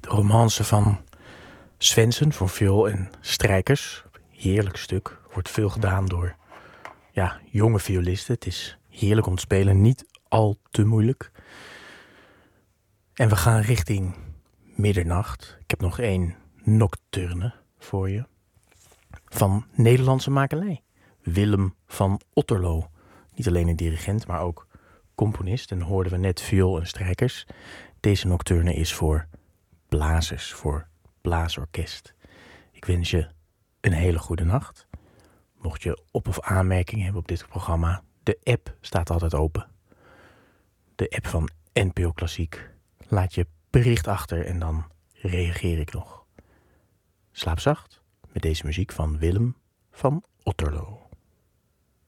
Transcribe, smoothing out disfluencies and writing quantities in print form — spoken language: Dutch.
romance van Svensson voor viool en strijkers. Heerlijk stuk. Wordt veel gedaan door jonge violisten. Het is heerlijk om te spelen. Niet al te moeilijk. En we gaan richting middernacht. Ik heb nog 1 nocturne voor je. Van Nederlandse makelij. Willem van Otterlo. Niet alleen een dirigent, maar ook componist. En hoorden we net viool en strijkers. Deze nocturne is voor blazers, voor blaasorkest. Ik wens je een hele goede nacht. Mocht je op- of aanmerkingen hebben op dit programma, de app staat altijd open. De app van NPO Klassiek. Laat je bericht achter en dan reageer ik nog. Slaap zacht met deze muziek van Willem van Otterlo.